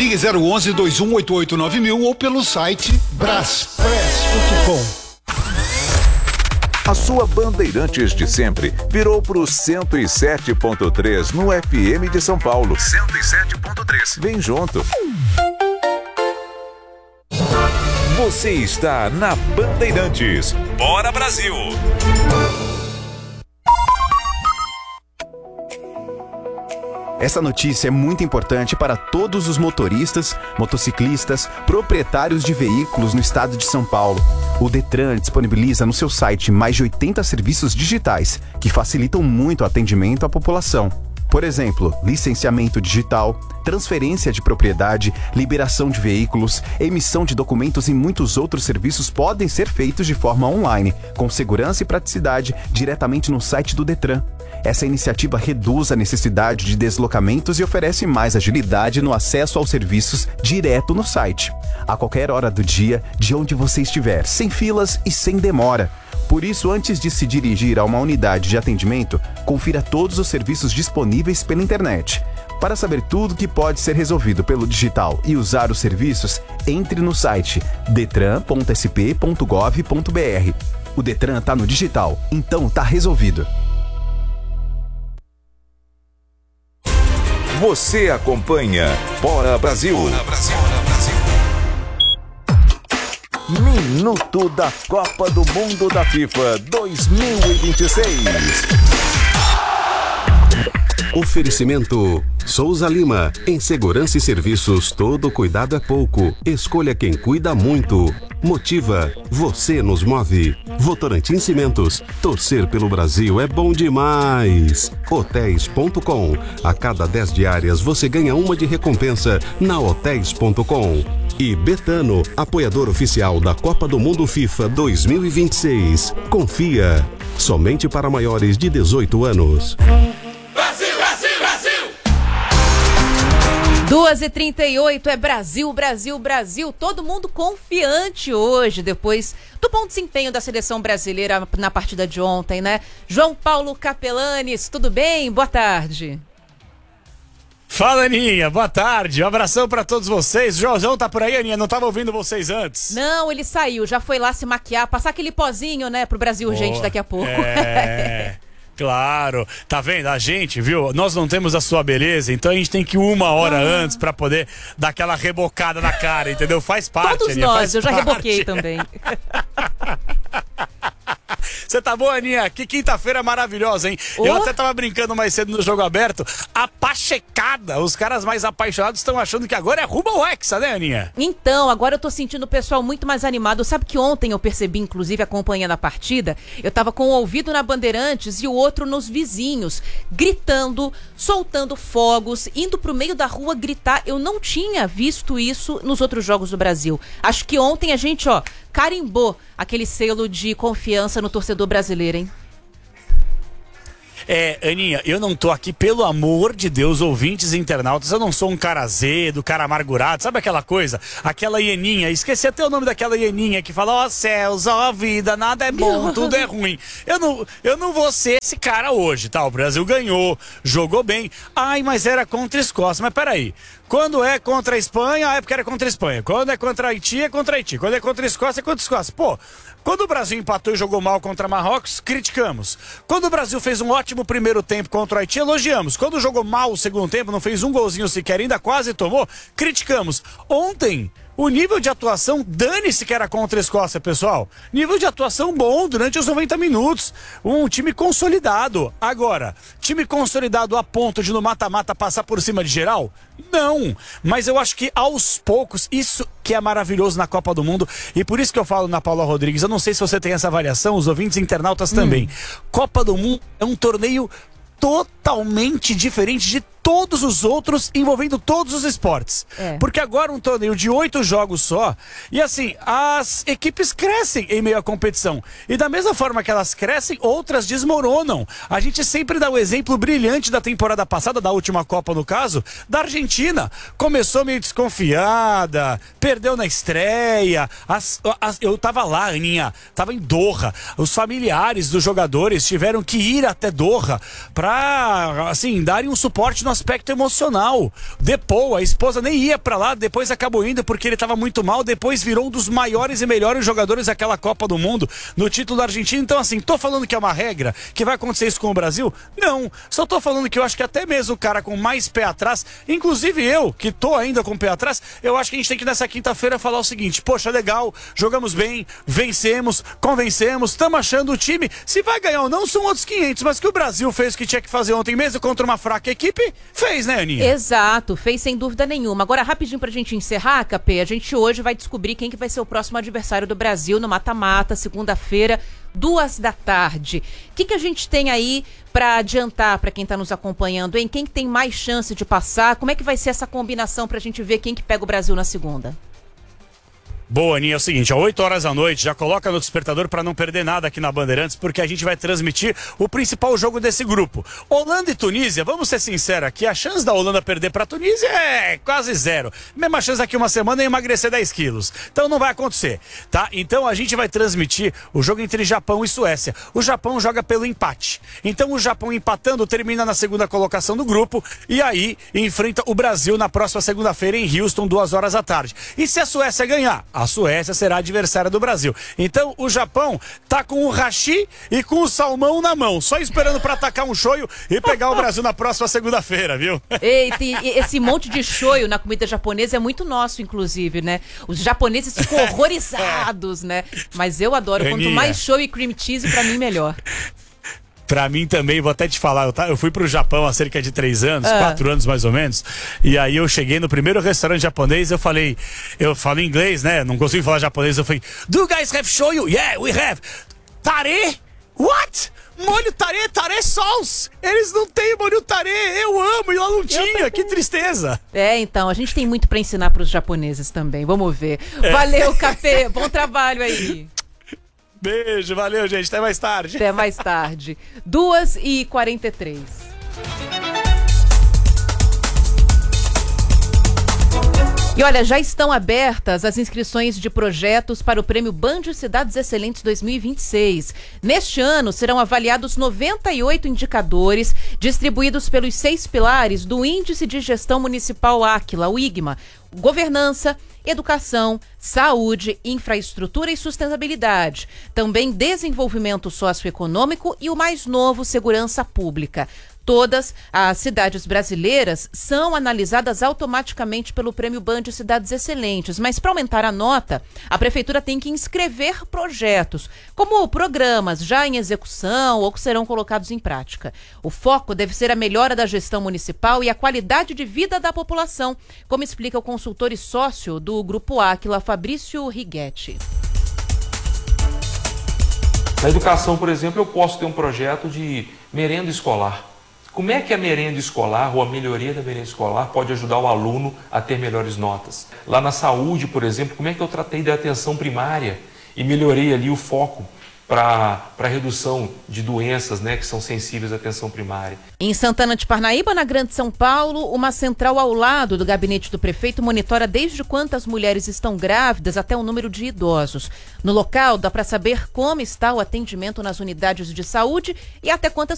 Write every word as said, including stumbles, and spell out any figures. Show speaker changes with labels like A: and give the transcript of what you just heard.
A: Ligue zero onze, dois um oito oito nove mil ou pelo site braspress ponto com.
B: A sua Bandeirantes de sempre virou pro cento e sete ponto três no F M de São Paulo. cento e sete ponto três. Vem junto. Você está na Bandeirantes. Bora, Brasil!
C: Essa notícia é muito importante para todos os motoristas, motociclistas, proprietários de veículos no estado de São Paulo. O Detran disponibiliza no seu site mais de oitenta serviços digitais que facilitam muito o atendimento à população. Por exemplo, licenciamento digital, transferência de propriedade, liberação de veículos, emissão de documentos e muitos outros serviços podem ser feitos de forma online, com segurança e praticidade, diretamente no site do Detran. Essa iniciativa reduz a necessidade de deslocamentos e oferece mais agilidade no acesso aos serviços direto no site, a qualquer hora do dia, de onde você estiver, sem filas e sem demora. Por isso, antes de se dirigir a uma unidade de atendimento, confira todos os serviços disponíveis pela internet. Para saber tudo que pode ser resolvido pelo digital e usar os serviços, entre no site detran ponto s p ponto gov ponto b r. O Detran está no digital, então tá resolvido.
B: Você acompanha Bora Brasil. Bora Brasil. Minuto da Copa do Mundo da FIFA dois mil e vinte e seis.
D: Oferecimento Souza Lima. Em segurança e serviços, todo cuidado é pouco. Escolha quem cuida muito. Motiva. Você nos move. Votorantim Cimentos. Torcer pelo Brasil é bom demais. Hotéis ponto com. A cada dez diárias você ganha uma de recompensa na hotéis ponto com. E Betano, apoiador oficial da Copa do Mundo FIFA dois mil e vinte e seis. Confia. Somente para maiores de dezoito anos.
E: duas e trinta e oito é Brasil, Brasil, Brasil. Todo mundo confiante hoje, depois do bom desempenho da seleção brasileira na partida de ontem, né? João Paulo Capelanes, tudo bem? Boa tarde.
F: Fala, Aninha, boa tarde, um abração pra todos vocês. O Joãozão tá por aí, Aninha, não tava ouvindo vocês antes?
E: Não, ele saiu, já foi lá se maquiar, passar aquele pozinho, né, pro Brasil, oh, gente, daqui a pouco.
F: É... Claro, tá vendo? A gente, viu? Nós não temos a sua beleza, então a gente tem que ir uma hora ah. antes pra poder dar aquela rebocada na cara, entendeu? Faz parte,
E: Todos
F: Aninha,
E: nós,
F: faz
E: eu já
F: parte.
E: reboquei também.
F: Você tá boa, Aninha? Que quinta-feira maravilhosa, hein? Oh. Eu até tava brincando mais cedo no Jogo Aberto. A pachecada, os caras mais apaixonados estão achando que agora é rumo ao Hexa, né, Aninha?
E: Então, agora eu tô sentindo o pessoal muito mais animado. Sabe que ontem eu percebi, inclusive acompanhando a partida, eu tava com o ouvido na Bandeirantes e o outro nos vizinhos, gritando, soltando fogos, indo pro meio da rua gritar. Eu não tinha visto isso nos outros jogos do Brasil. Acho que ontem a gente, ó, carimbou aquele selo de confiança no torcedor brasileiro, hein?
F: É, Aninha, eu não tô aqui, pelo amor de Deus, ouvintes e internautas, eu não sou um cara azedo, cara amargurado, sabe aquela coisa? Aquela hieninha, esqueci até o nome daquela hieninha que fala, ó oh, céus, ó oh, vida, nada é bom, tudo é ruim. Eu não, eu não vou ser esse cara hoje, tá? O Brasil ganhou, jogou bem, ai, mas era contra a Escócia, mas peraí. Quando é contra a Espanha, é porque era contra a Espanha. Quando é contra a Haiti, é contra a Haiti. Quando é contra a Escócia, é contra a Escócia. Pô, quando o Brasil empatou e jogou mal contra Marrocos, criticamos. Quando o Brasil fez um ótimo primeiro tempo contra o Haiti, elogiamos. Quando jogou mal o segundo tempo, não fez um golzinho sequer, ainda quase tomou, criticamos. Ontem, o nível de atuação, dane-se que era contra a Escócia, pessoal. Nível de atuação bom durante os noventa minutos. Um time consolidado. Agora, time consolidado a ponto de no mata-mata passar por cima de geral? Não. Mas eu acho que aos poucos, isso que é maravilhoso na Copa do Mundo. E por isso que eu falo na Paula Rodrigues, eu não sei se você tem essa avaliação, os ouvintes internautas também. Hum. Copa do Mundo é um torneio totalmente diferente de todos os outros, envolvendo todos os esportes. É. Porque agora um torneio de oito jogos só, e assim, as equipes crescem em meio à competição. E da mesma forma que elas crescem, outras desmoronam. A gente sempre dá o exemplo brilhante da temporada passada, da última Copa no caso, da Argentina. Começou meio desconfiada, perdeu na estreia. As, as, eu tava lá, Aninha, tava em Doha. Os familiares dos jogadores tiveram que ir até Doha para pra, assim, darem um suporte no aspecto emocional. Depou, a esposa nem ia pra lá, depois acabou indo porque ele tava muito mal, depois virou um dos maiores e melhores jogadores daquela Copa do Mundo, no título da Argentina. Então, assim, tô falando que é uma regra, que vai acontecer isso com o Brasil? Não, só tô falando que eu acho que até mesmo o cara com mais pé atrás, inclusive eu, que tô ainda com o pé atrás, eu acho que a gente tem que nessa quinta-feira falar o seguinte: poxa, legal, jogamos bem, vencemos, convencemos, estamos achando o time, se vai ganhar ou não são outros quinhentos, mas que o Brasil fez o que tinha que fazer ontem mesmo contra uma fraca equipe, fez, né, Aninha?
E: Exato, fez sem dúvida nenhuma. Agora, rapidinho pra gente encerrar, Capê, a gente hoje vai descobrir quem que vai ser o próximo adversário do Brasil no mata-mata, segunda-feira, duas da tarde. O que que a gente tem aí pra adiantar pra quem tá nos acompanhando, hein? Quem que tem mais chance de passar? Como é que vai ser essa combinação pra gente ver quem que pega o Brasil na segunda?
F: Boa, Aninha, é o seguinte, às oito horas da noite, já coloca no despertador para não perder nada aqui na Bandeirantes, porque a gente vai transmitir o principal jogo desse grupo. Holanda e Tunísia, vamos ser sinceros aqui, a chance da Holanda perder para a Tunísia é quase zero. Mesma chance daqui uma semana é emagrecer dez quilos. Então não vai acontecer, tá? Então a gente vai transmitir o jogo entre Japão e Suécia. O Japão joga pelo empate. Então o Japão empatando termina na segunda colocação do grupo e aí enfrenta o Brasil na próxima segunda-feira em Houston, duas horas da tarde. E se a Suécia ganhar? A Suécia será adversária do Brasil. Então o Japão tá com o hashi e com o salmão na mão, só esperando para atacar um shoyu e pegar o Brasil na próxima segunda-feira, viu?
E: Eita, e esse monte de shoyu na comida japonesa é muito nosso, inclusive, né? Os japoneses ficam horrorizados, né? Mas eu adoro. Quanto
F: Aninha,
E: mais shoyu e cream cheese, pra mim, melhor.
F: Pra mim também, vou até te falar, eu, tá, eu fui pro Japão há cerca de três anos,
E: ah.
F: quatro anos mais ou menos, e aí eu cheguei no primeiro restaurante japonês, eu falei, eu falo inglês, né, não consigo falar japonês, eu falei, do you guys have shoyu? Yeah, we have. Tare? What? Molho tare, tare sauce. Eles não têm molho tare, eu amo, e lá não tinha, que tristeza.
E: É, então, a gente tem muito pra ensinar pros japoneses também, vamos ver. É. Valeu, Capê, bom trabalho aí.
F: Beijo, valeu, gente. Até mais tarde.
E: Até mais tarde. duas e quarenta e três. E olha, já estão abertas as inscrições de projetos para o Prêmio Band Cidades Excelentes dois mil e vinte e seis. Neste ano, serão avaliados noventa e oito indicadores distribuídos pelos seis pilares do Índice de Gestão Municipal Áquila, o IGMA. Governança, educação, saúde, infraestrutura e sustentabilidade. Também desenvolvimento socioeconômico e o mais novo, segurança pública. Todas as cidades brasileiras são analisadas automaticamente pelo Prêmio Band Cidades Excelentes, mas para aumentar a nota, a Prefeitura tem que inscrever projetos, como programas já em execução ou que serão colocados em prática. O foco deve ser a melhora da gestão municipal e a qualidade de vida da população, como explica o consultor e sócio do Grupo Áquila, Fabrício Righetti.
G: Na educação, por exemplo, eu posso ter um projeto de merenda escolar. Como é que a merenda escolar ou a melhoria da merenda escolar pode ajudar o aluno a ter melhores notas? Lá na saúde, por exemplo, como é que eu tratei da atenção primária e melhorei ali o foco para a redução de doenças, né, que são sensíveis à atenção primária.
E: Em Santana de Parnaíba, na Grande São Paulo, uma central ao lado do gabinete do prefeito monitora desde quantas mulheres estão grávidas até o número de idosos. No local, dá para saber como está o atendimento nas unidades de saúde e até quantas